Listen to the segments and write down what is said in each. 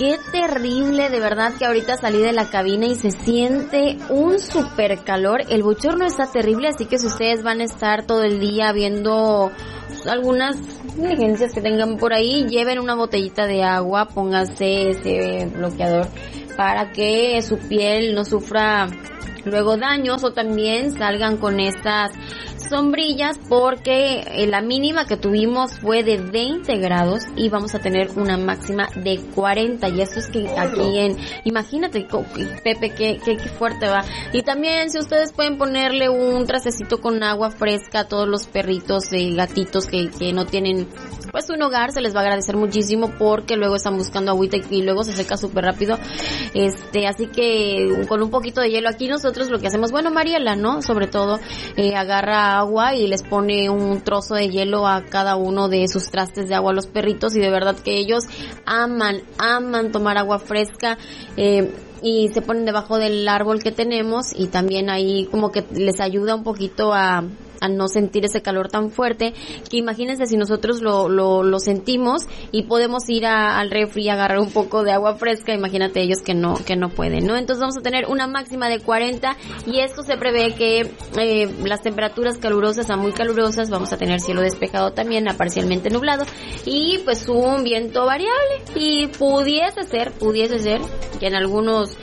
qué terrible, de verdad que ahorita salí de la cabina y se siente un super calor. El bochorno está terrible, así que si ustedes van a estar todo el día viendo algunas negligencias que tengan por ahí, lleven una botellita de agua, pónganse ese bloqueador para que su piel no sufra luego daños, o también salgan con estas sombrillas, porque la mínima que tuvimos fue de 20 grados y vamos a tener una máxima de 40, y esto es que aquí imagínate, Pepe, qué fuerte va. Y también, si ustedes pueden ponerle un trastecito con agua fresca a todos los perritos y gatitos que no tienen pues un hogar, se les va a agradecer muchísimo, porque luego están buscando agüita y luego se seca súper rápido, así que con un poquito de hielo. Aquí nosotros lo que hacemos, bueno, Mariela, ¿no? Sobre todo, agarra agua y les pone un trozo de hielo a cada uno de sus trastes de agua a los perritos, y de verdad que ellos aman tomar agua fresca, y se ponen debajo del árbol que tenemos, y también ahí como que les ayuda un poquito a no sentir ese calor tan fuerte, que imagínense si nosotros lo sentimos y podemos ir al refri y agarrar un poco de agua fresca, imagínate ellos que no pueden, ¿no? Entonces vamos a tener una máxima de 40, y esto se prevé que las temperaturas calurosas a muy calurosas, vamos a tener cielo despejado también a parcialmente nublado, y pues un viento variable, y pudiese ser que en algunos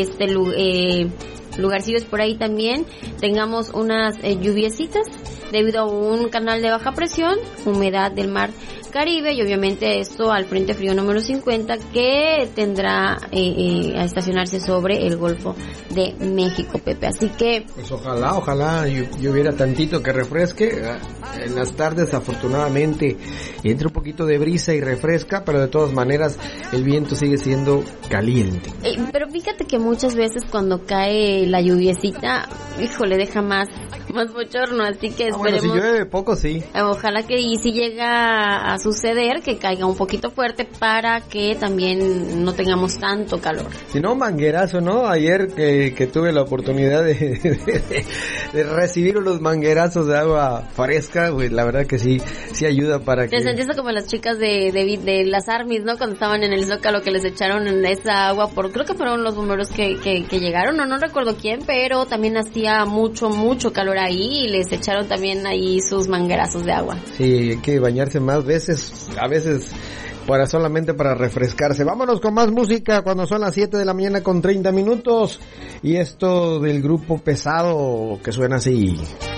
lugarcillos por ahí también tengamos unas lluviecitas debido a un canal de baja presión, humedad del mar Caribe, y obviamente esto al frente frío número 50 que tendrá a estacionarse sobre el Golfo de México, Pepe. Así que pues ojalá lloviera tantito que refresque. En las tardes afortunadamente entra un poquito de brisa y refresca, pero de todas maneras el viento sigue siendo caliente. Pero fíjate que muchas veces cuando cae la lluviecita, híjole, deja más bochorno, así que esperemos. Bueno, si llueve poco, sí. Ojalá que, y si llega a suceder, que caiga un poquito fuerte para que también no tengamos tanto calor. Si no, manguerazo, ¿no? Ayer que tuve la oportunidad de recibir unos manguerazos de agua fresca, pues la verdad que sí ayuda para que... Te sentiste como las chicas de las armies, ¿no? Cuando estaban en el Zócalo, que les echaron esa agua creo que fueron los bomberos que llegaron, no recuerdo quién, pero también hacía mucho calor ahí, y les echaron también ahí sus manguerazos de agua. Sí, hay que bañarse más veces, a veces solamente para refrescarse. Vámonos con más música cuando son las 7 de la mañana con 30 minutos, y esto del grupo Pesado que suena así.